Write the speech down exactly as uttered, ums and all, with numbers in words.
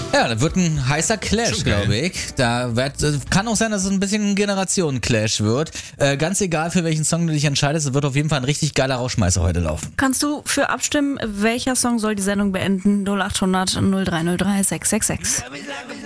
Ja, das wird ein heißer Clash, Schon geil. glaube ich. Da wird, kann auch sein, dass es ein bisschen ein Generationen-Clash wird. Äh, ganz egal, für welchen Song du dich entscheidest, es wird auf jeden Fall ein richtig geiler Rauschmeißer heute laufen. Kannst du für abstimmen, welcher Song soll die Sendung beenden? null acht hundert null drei null drei sechs sechs sechs.